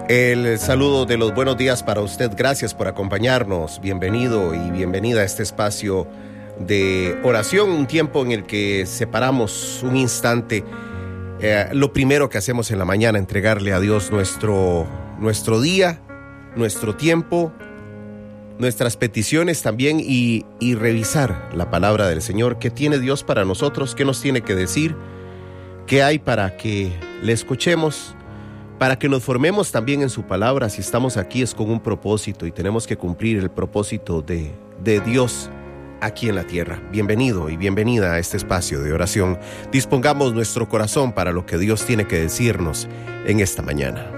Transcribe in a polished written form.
El saludo de los buenos días para usted. Gracias por acompañarnos. Bienvenido y bienvenida a este espacio de oración, un tiempo en el que separamos un instante. Lo primero que hacemos en la mañana, entregarle a Dios nuestro día, nuestro tiempo, nuestras peticiones también y revisar la palabra del Señor. ¿Qué tiene Dios para nosotros? ¿Qué nos tiene que decir? ¿Qué hay para que le escuchemos? Para que nos formemos también en su palabra. Si estamos aquí es con un propósito y tenemos que cumplir el propósito de Dios aquí en la tierra. Bienvenido y bienvenida a este espacio de oración. Dispongamos nuestro corazón para lo que Dios tiene que decirnos en esta mañana.